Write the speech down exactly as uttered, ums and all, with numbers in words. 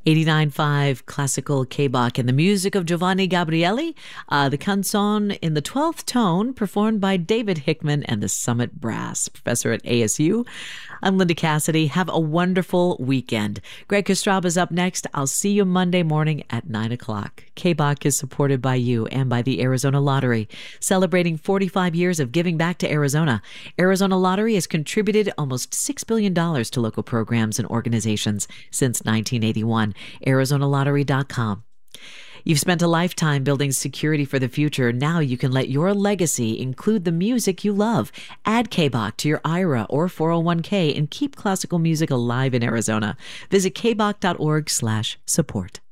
eighty-nine point five Classical K-Bach and the music of Giovanni Gabrieli, uh, the canzone in the twelfth tone, performed by David Hickman and the Summit Brass, professor at A S U. I'm Linda Cassidy. Have a wonderful weekend. Greg Kostraba's up next. I'll see you Monday morning at nine o'clock. K-Bach is supported by you and by the Arizona Lottery, celebrating forty-five years of giving back to Arizona. Arizona Lottery has contributed almost six billion dollars to local programs and organizations since nineteen eighty-one. Arizona Lottery dot com. You've spent a lifetime building security for the future. Now you can let your legacy include the music you love. Add K-Bach to your I R A or four oh one k and keep classical music alive in Arizona. Visit kbach dot org slash support.